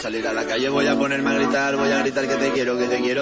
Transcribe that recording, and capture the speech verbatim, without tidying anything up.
salir a la calle, voy a ponerme a gritar, voy a gritar que te quiero, que te quiero.